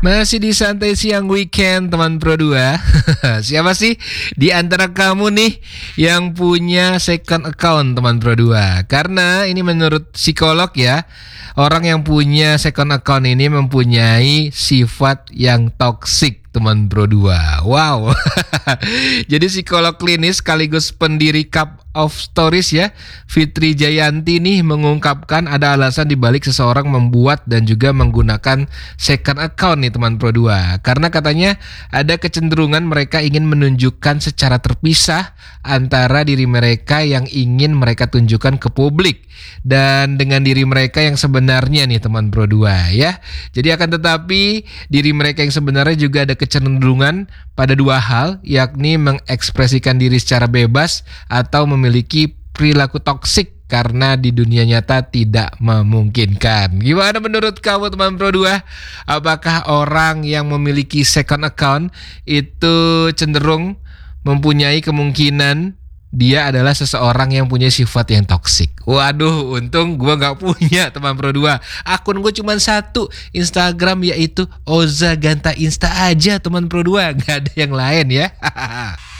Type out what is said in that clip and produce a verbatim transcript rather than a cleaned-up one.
Masih di santai siang weekend teman Pro dua. Siapa sih di antara kamu nih yang punya second account teman Pro dua? Karena ini menurut psikolog ya, orang yang punya second account ini mempunyai sifat yang toksik teman Pro dua. Wow. Jadi psikolog klinis sekaligus pendiri Cup of Stories ya, Fitri Jayanti nih mengungkapkan ada alasan dibalik seseorang membuat dan juga menggunakan second account nih teman Pro dua. Karena katanya ada kecenderungan mereka ingin menunjukkan secara terpisah antara diri mereka yang ingin mereka tunjukkan ke publik dan dengan diri mereka yang sebenarnya nih teman Pro dua ya. Jadi akan tetapi diri mereka yang sebenarnya juga ada kecenderungan pada dua hal, yakni mengekspresikan diri secara bebas atau memiliki perilaku toksik karena di dunia nyata tidak memungkinkan. Gimana menurut kamu teman Pro dua? Apakah orang yang memiliki second account itu cenderung mempunyai kemungkinan dia adalah seseorang yang punya sifat yang toksik? Waduh, untung gue gak punya teman Pro dua. Akun gue cuma satu, Instagram, yaitu Oza Ganta Insta aja teman Pro dua. Gak ada yang lain ya.